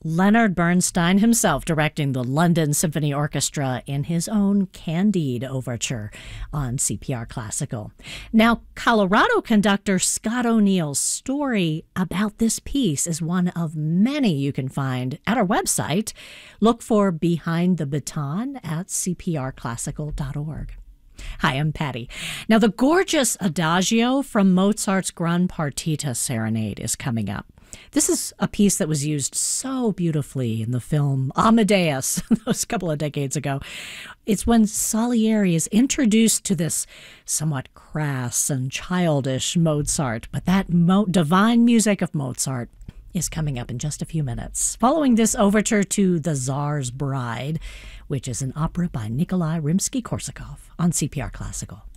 Leonard Bernstein himself directing the London Symphony Orchestra in his own Candide overture on CPR Classical. Now, Colorado conductor Scott O'Neill's story about this piece is one of many you can find at our website. Look for Behind the Baton at cprclassical.org. Hi, I'm Patty. Now, the gorgeous Adagio from Mozart's Gran Partita Serenade is coming up. This is a piece that was used so beautifully in the film Amadeus, those couple of decades ago. It's when Salieri is introduced to this somewhat crass and childish Mozart, but that divine music of Mozart is coming up in just a few minutes, following this overture to The Tsar's Bride, which is an opera by Nikolai Rimsky-Korsakov on CPR Classical.